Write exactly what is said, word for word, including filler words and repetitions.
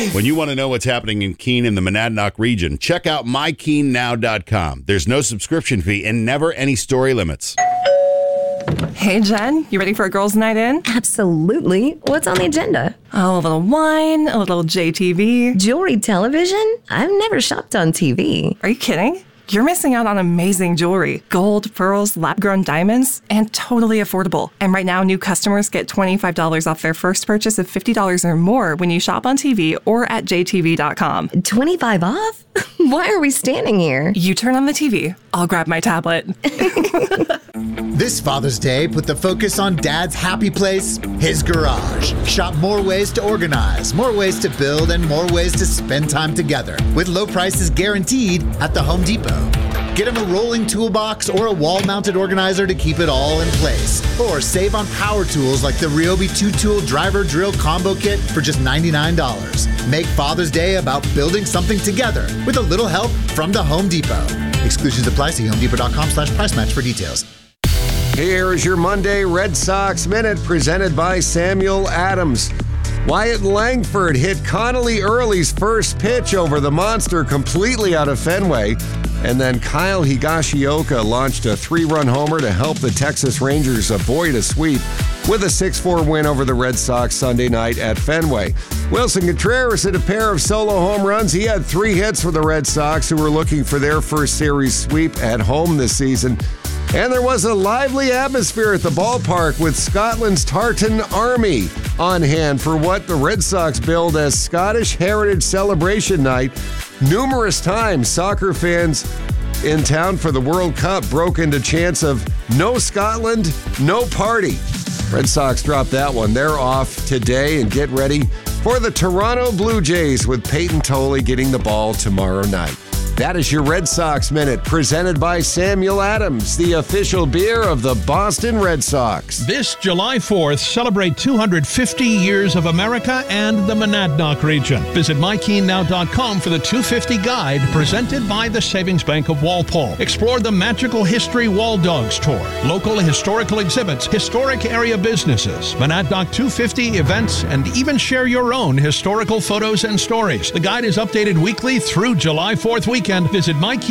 life. When you want to know what's happening in Keene and the Monadnock region, check out my keene now dot com. There's no subscription fee and never any story limits. Hey, Jen, you ready for a girls' night in? Absolutely. What's on the agenda? Oh, a little wine, a little J T V. Jewelry television? I've never shopped on T V. Are you kidding? You're missing out on amazing jewelry. Gold, pearls, lab-grown diamonds, and totally affordable. And right now, new customers get twenty-five dollars off their first purchase of fifty dollars or more when you shop on T V or at j t v dot com. twenty-five off? Why are we standing here? You turn on the T V. I'll grab my tablet. This Father's Day, put the focus on Dad's happy place, his garage. Shop more ways to organize, more ways to build, and more ways to spend time together. With low prices guaranteed at the Home Depot. Get him a rolling toolbox or a wall-mounted organizer to keep it all in place. Or save on power tools like the Ryobi two-tool driver drill combo kit for just ninety-nine dollars. Make Father's Day about building something together with a little help from the Home Depot. Exclusions apply. See home depot dot com slash price match for details. Here is your Monday Red Sox Minute presented by Samuel Adams. Wyatt Langford hit Connolly Early's first pitch over the monster completely out of Fenway. And then Kyle Higashioka launched a three-run homer to help the Texas Rangers avoid a sweep with a six four win over the Red Sox Sunday night at Fenway. Wilson Contreras hit a pair of solo home runs. He had three hits for the Red Sox, who were looking for their first series sweep at home this season. And there was a lively atmosphere at the ballpark with Scotland's Tartan Army on hand for what the Red Sox billed as Scottish Heritage Celebration Night. Numerous times, soccer fans in town for the World Cup broke into chants of "No Scotland, no party." Red Sox dropped that one. They're off today and get ready for the Toronto Blue Jays with Peyton Tolley getting the ball tomorrow night. That is your Red Sox Minute, presented by Samuel Adams, the official beer of the Boston Red Sox. This July fourth, celebrate two hundred fifty years of America and the Monadnock region. Visit my keene now dot com for the two fifty guide, presented by the Savings Bank of Walpole. Explore the Magical History Wall Dogs Tour, local historical exhibits, historic area businesses, Monadnock two fifty events, and even share your own historical photos and stories. The guide is updated weekly through July fourth weekend. Visit my keene